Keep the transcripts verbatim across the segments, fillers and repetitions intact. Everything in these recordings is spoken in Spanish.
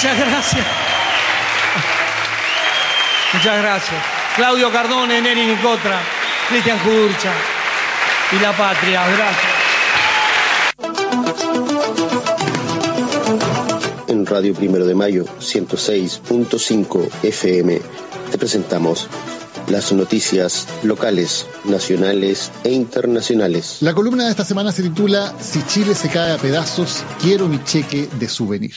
Muchas gracias. Muchas gracias. Claudio Cardone, Neri Nicotra, Cristian Judurcha y La Patria. Gracias. En Radio Primero de Mayo, ciento seis punto cinco F M, te presentamos las noticias locales, nacionales e internacionales. La columna de esta semana se titula Si Chile se cae a pedazos, quiero mi cheque de souvenir.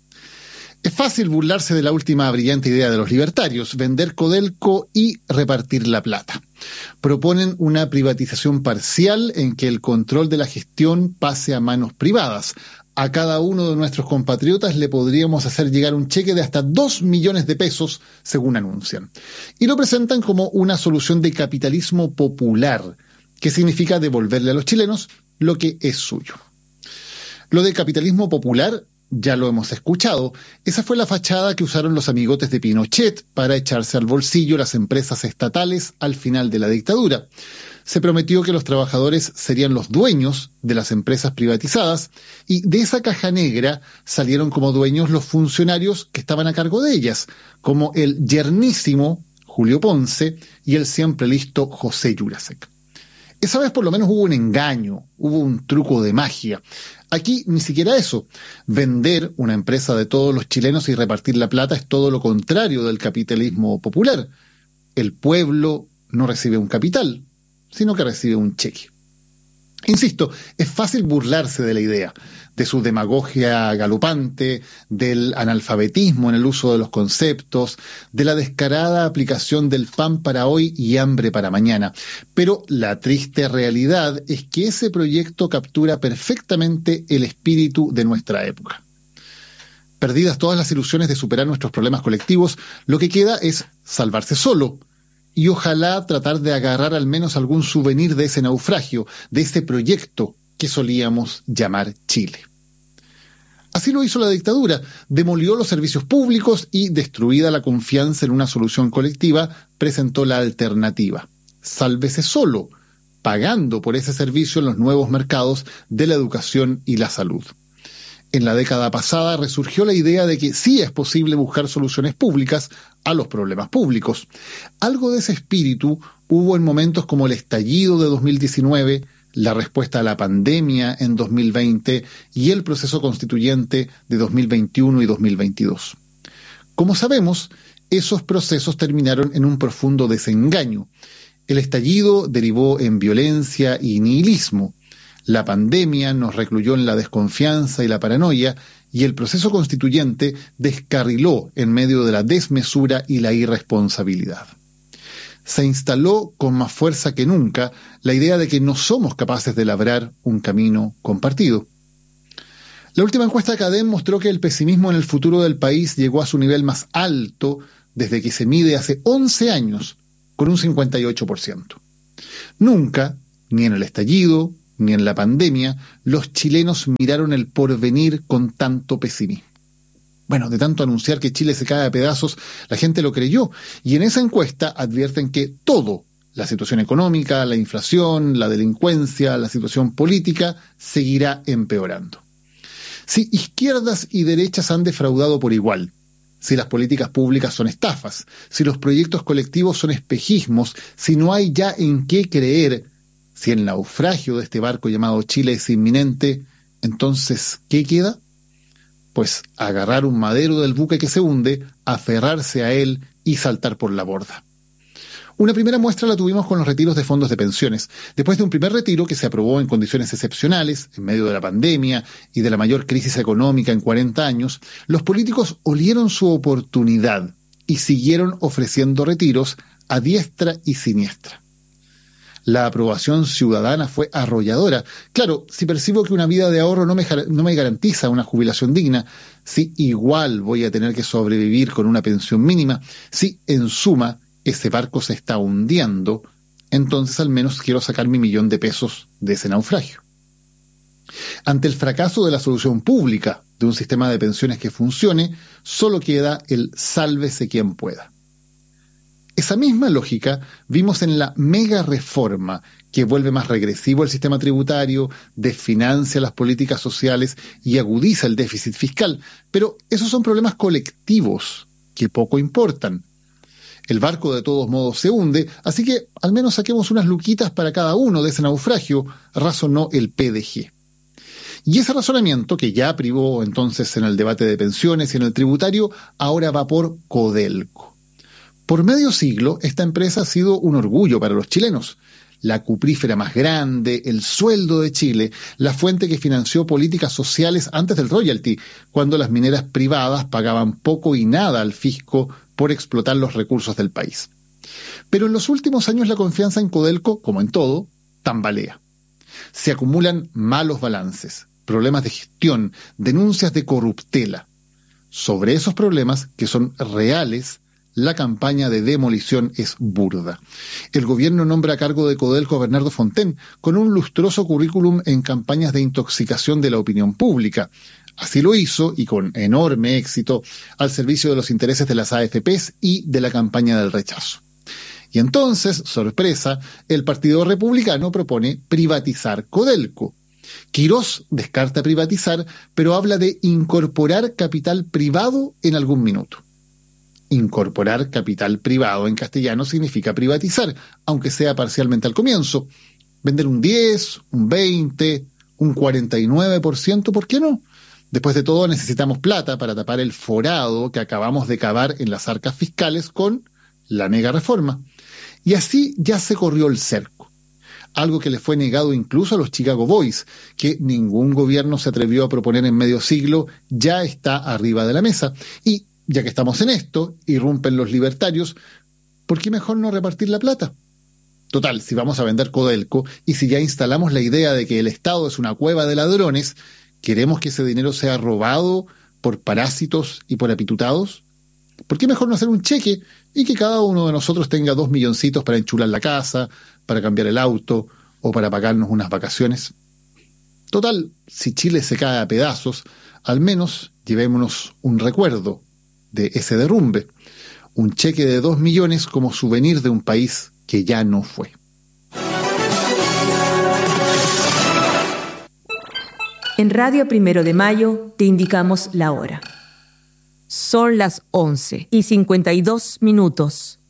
Es fácil burlarse de la última brillante idea de los libertarios, vender Codelco y repartir la plata. Proponen una privatización parcial en que el control de la gestión pase a manos privadas. A cada uno de nuestros compatriotas le podríamos hacer llegar un cheque de hasta dos millones de pesos, según anuncian. Y lo presentan como una solución de capitalismo popular, que significa devolverle a los chilenos lo que es suyo. Lo de capitalismo popular ya lo hemos escuchado. Esa fue la fachada que usaron los amigotes de Pinochet para echarse al bolsillo las empresas estatales al final de la dictadura. Se prometió que los trabajadores serían los dueños de las empresas privatizadas y de esa caja negra salieron como dueños los funcionarios que estaban a cargo de ellas, como el yernísimo Julio Ponce y el siempre listo José Jurasek. Esa vez por lo menos hubo un engaño, hubo un truco de magia. Aquí ni siquiera eso. Vender una empresa de todos los chilenos y repartir la plata es todo lo contrario del capitalismo popular. El pueblo no recibe un capital, sino que recibe un cheque. Insisto, es fácil burlarse de la idea, de su demagogia galopante, del analfabetismo en el uso de los conceptos, de la descarada aplicación del pan para hoy y hambre para mañana. Pero la triste realidad es que ese proyecto captura perfectamente el espíritu de nuestra época. Perdidas todas las ilusiones de superar nuestros problemas colectivos, lo que queda es salvarse solo, y ojalá tratar de agarrar al menos algún souvenir de ese naufragio, de ese proyecto que solíamos llamar Chile. Así lo hizo la dictadura, demolió los servicios públicos y, destruida la confianza en una solución colectiva, presentó la alternativa. Sálvese solo, pagando por ese servicio en los nuevos mercados de la educación y la salud. En la década pasada resurgió la idea de que sí es posible buscar soluciones públicas a los problemas públicos. Algo de ese espíritu hubo en momentos como el estallido de dos mil diecinueve, la respuesta a la pandemia en dos mil veinte y el proceso constituyente de dos mil veintiuno y dos mil veintidós. Como sabemos, esos procesos terminaron en un profundo desengaño. El estallido derivó en violencia y nihilismo. La pandemia nos recluyó en la desconfianza y la paranoia, y el proceso constituyente descarriló en medio de la desmesura y la irresponsabilidad. Se instaló con más fuerza que nunca la idea de que no somos capaces de labrar un camino compartido. La última encuesta de Cadem mostró que el pesimismo en el futuro del país llegó a su nivel más alto desde que se mide hace once años, con un cincuenta y ocho por ciento. Nunca, ni en el estallido, ni en la pandemia, los chilenos miraron el porvenir con tanto pesimismo. Bueno, de tanto anunciar que Chile se cae a pedazos, la gente lo creyó, y en esa encuesta advierten que todo, la situación económica, la inflación, la delincuencia, la situación política, seguirá empeorando. Si izquierdas y derechas han defraudado por igual, si las políticas públicas son estafas, si los proyectos colectivos son espejismos, si no hay ya en qué creer, si el naufragio de este barco llamado Chile es inminente, entonces, ¿qué queda? Pues agarrar un madero del buque que se hunde, aferrarse a él y saltar por la borda. Una primera muestra la tuvimos con los retiros de fondos de pensiones. Después de un primer retiro que se aprobó en condiciones excepcionales, en medio de la pandemia y de la mayor crisis económica en cuarenta años, los políticos olieron su oportunidad y siguieron ofreciendo retiros a diestra y siniestra. La aprobación ciudadana fue arrolladora. Claro, si percibo que una vida de ahorro no me, no me garantiza una jubilación digna, si igual voy a tener que sobrevivir con una pensión mínima, si en suma ese barco se está hundiendo, entonces al menos quiero sacar mi millón de pesos de ese naufragio. Ante el fracaso de la solución pública de un sistema de pensiones que funcione, solo queda el sálvese quien pueda. Esa misma lógica vimos en la mega reforma, que vuelve más regresivo el sistema tributario, desfinancia las políticas sociales y agudiza el déficit fiscal. Pero esos son problemas colectivos que poco importan. El barco de todos modos se hunde, así que al menos saquemos unas luquitas para cada uno de ese naufragio, razonó el P D G. Y ese razonamiento, que ya privó entonces en el debate de pensiones y en el tributario, ahora va por Codelco. Por medio siglo, esta empresa ha sido un orgullo para los chilenos. La cuprífera más grande, el sueldo de Chile, la fuente que financió políticas sociales antes del royalty, cuando las mineras privadas pagaban poco y nada al fisco por explotar los recursos del país. Pero en los últimos años la confianza en Codelco, como en todo, tambalea. Se acumulan malos balances, problemas de gestión, denuncias de corruptela. Sobre esos problemas, que son reales, la campaña de demolición es burda. El gobierno nombra a cargo de Codelco a Bernardo Fontaine, con un lustroso currículum en campañas de intoxicación de la opinión pública. Así lo hizo, y con enorme éxito, al servicio de los intereses de las A F Pes y de la campaña del rechazo. Y entonces, sorpresa, el Partido Republicano propone privatizar Codelco. Quirós descarta privatizar, pero habla de incorporar capital privado en algún minuto. Incorporar capital privado en castellano significa privatizar, aunque sea parcialmente al comienzo. Vender un diez, un veinte, un cuarenta y nueve por ciento, ¿por qué no? Después de todo, necesitamos plata para tapar el forado que acabamos de cavar en las arcas fiscales con la mega reforma. Y así ya se corrió el cerco. Algo que le fue negado incluso a los Chicago Boys, que ningún gobierno se atrevió a proponer en medio siglo, ya está arriba de la mesa. Y ya que estamos en esto, irrumpen los libertarios, ¿por qué mejor no repartir la plata? Total, si vamos a vender Codelco y si ya instalamos la idea de que el Estado es una cueva de ladrones, ¿queremos que ese dinero sea robado por parásitos y por apitutados? ¿Por qué mejor no hacer un cheque y que cada uno de nosotros tenga dos milloncitos para enchular la casa, para cambiar el auto o para pagarnos unas vacaciones? Total, si Chile se cae a pedazos, al menos llevémonos un recuerdo de ese derrumbe, un cheque de dos millones como souvenir de un país que ya no fue. En Radio Primero de Mayo te indicamos la hora. Son las once y cincuenta y dos minutos.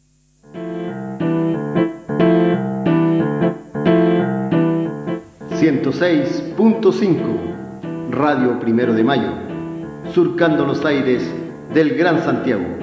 ciento seis punto cinco Radio Primero de Mayo, surcando los aires del Gran Santiago.